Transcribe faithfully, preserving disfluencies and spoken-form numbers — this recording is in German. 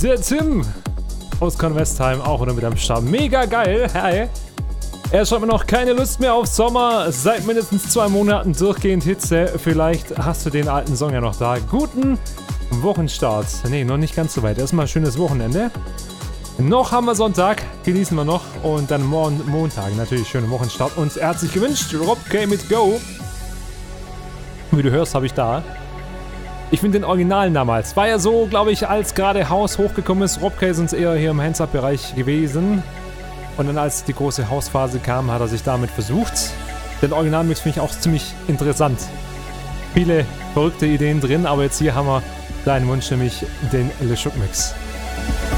Der Tim aus Convestheim auch wieder mit am Start. Mega geil. Hi. Er schreibt mir noch, keine Lust mehr auf Sommer. Seit mindestens zwei Monaten durchgehend Hitze. Vielleicht hast du den alten Song ja noch da. Guten Wochenstart. Nee, noch nicht ganz so weit. Erstmal schönes Wochenende. Noch haben wir Sonntag. Genießen wir noch. Und dann morgen Montag. Natürlich schönen Wochenstart. Und er hat sich gewünscht, Rob K mit Go. Wie du hörst, habe ich da. Ich finde den Originalen damals. War ja so, glaube ich, als gerade Haus hochgekommen ist. Rob K ist uns eher hier im Hands-Up-Bereich gewesen. Und dann, als die große Hausphase kam, hat er sich damit versucht. Den Originalmix finde ich auch ziemlich interessant. Viele verrückte Ideen drin, aber jetzt hier haben wir deinen Wunsch, nämlich den Le Choc Mix.